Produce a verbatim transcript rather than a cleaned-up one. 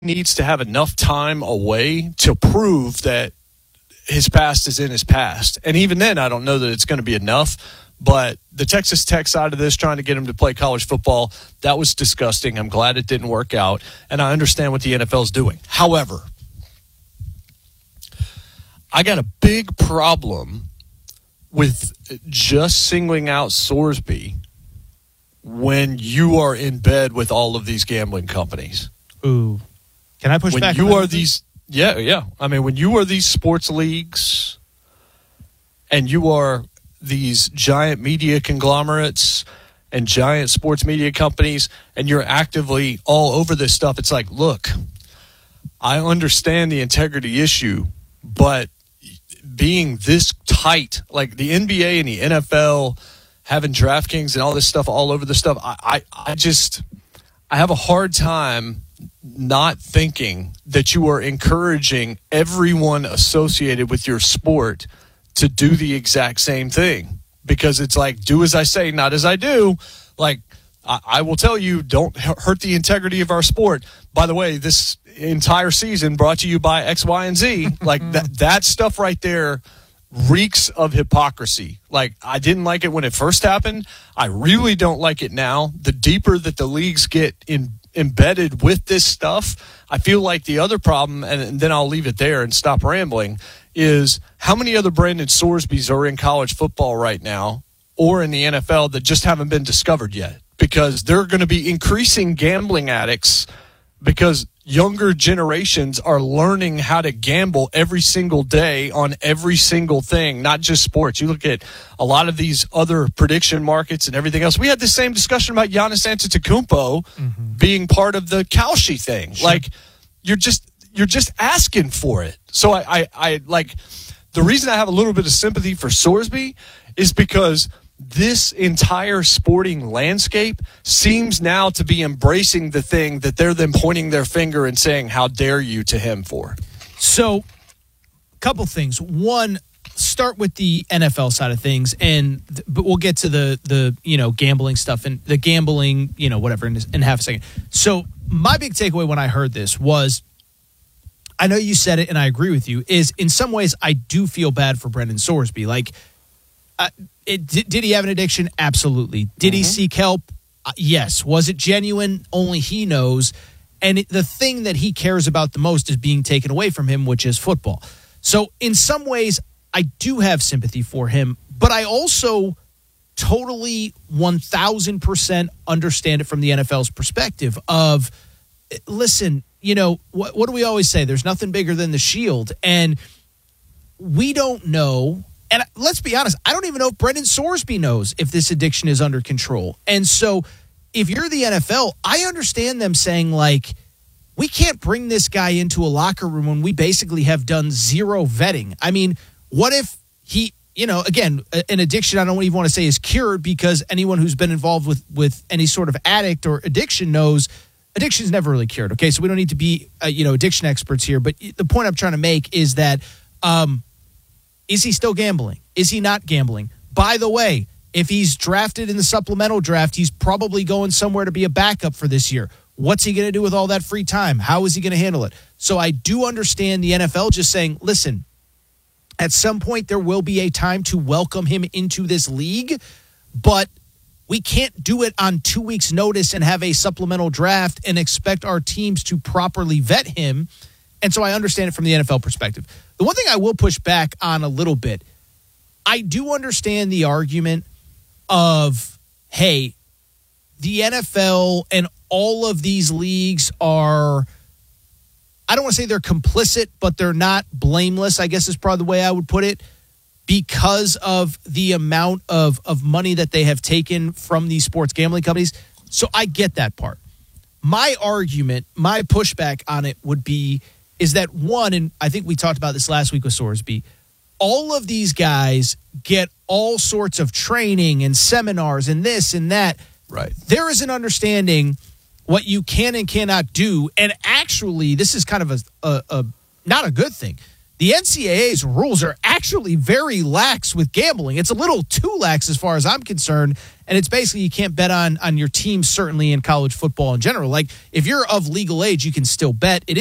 needs to have enough time away to prove that his past is in his past. And even then, I don't know that it's going to be enough. But the Texas Tech side of this, trying to get him to play college football, that was disgusting. I'm glad it didn't work out. And I understand what the N F L is doing. However, I got a big problem with just singling out Sorsby when you are in bed with all of these gambling companies. Ooh. Can I push when back? When you are these, yeah, yeah. I mean, when you are these sports leagues and you are these giant media conglomerates and giant sports media companies and you're actively all over this stuff, it's like, look, I understand the integrity issue, but being this tight, like the N B A and the N F L having DraftKings and all this stuff all over the stuff, I, I, I just, I have a hard time not thinking that you are encouraging everyone associated with your sport to do the exact same thing. Because it's like, do as I say, not as I do. Like, I, I will tell you, don't hurt the integrity of our sport. By the way, this entire season brought to you by X, Y, and Z. Like, that, that stuff right there reeks of hypocrisy. Like, I didn't like it when it first happened. I really don't like it now. The deeper that the leagues get in, embedded with this stuff, I feel like the other problem, and, and then I'll leave it there and stop rambling, is how many other Brandon Sorsbys are in college football right now or in the N F L that just haven't been discovered yet? Because they're going to be increasing gambling addicts because younger generations are learning how to gamble every single day on every single thing, not just sports. You look at a lot of these other prediction markets and everything else. We had the same discussion about Giannis Antetokounmpo mm-hmm. being part of the Kalshi thing. Sure. Like, you're just you're just asking for it. So I, I, I like the reason I have a little bit of sympathy for Sorsby is because this entire sporting landscape seems now to be embracing the thing that they're then pointing their finger and saying, how dare you to him for. So a couple things. One, start with the N F L side of things, and but we'll get to the, the you know, gambling stuff and the gambling, you know, whatever in, in half a second. So my big takeaway when I heard this was, I know you said it and I agree with you, is in some ways I do feel bad for Brendan Sorsby. Like, uh, it, did, did he have an addiction? Absolutely. Did mm-hmm. he seek help? Uh, yes. Was it genuine? Only he knows. And it, the thing that he cares about the most is being taken away from him, which is football. So in some ways, I do have sympathy for him, but I also totally one thousand percent understand it from the N F L's perspective of, listen, you know, what, what do we always say? There's nothing bigger than the shield. And we don't know. And let's be honest, I don't even know if Brendan Sorsby knows if this addiction is under control. And so if you're the N F L, I understand them saying, like, we can't bring this guy into a locker room when we basically have done zero vetting. I mean, what if he, you know, again, an addiction I don't even want to say is cured, because anyone who's been involved with, with any sort of addict or addiction knows addiction is never really cured. Okay, so we don't need to be, uh, you know, addiction experts here. But the point I'm trying to make is that, um, is he still gambling? Is he not gambling? By the way, if he's drafted in the supplemental draft, he's probably going somewhere to be a backup for this year. What's he going to do with all that free time? How is he going to handle it? So I do understand the N F L just saying, listen, at some point there will be a time to welcome him into this league, but we can't do it on two weeks' notice and have a supplemental draft and expect our teams to properly vet him. And so I understand it from the N F L perspective. The one thing I will push back on a little bit, I do understand the argument of, hey, the N F L and all of these leagues are, I don't want to say they're complicit, but they're not blameless, I guess is probably the way I would put it, because of the amount of, of money that they have taken from these sports gambling companies. So I get that part. My argument, my pushback on it would be, is that one, and I think we talked about this last week with Sorsby, all of these guys get all sorts of training and seminars and this and that. Right. There is an understanding what you can and cannot do. And actually, this is kind of a, a, a not a good thing. The N C double A's rules are actually very lax with gambling. It's a little too lax as far as I'm concerned. And it's basically you can't bet on, on your team, certainly in college football in general. Like, if you're of legal age, you can still bet. It is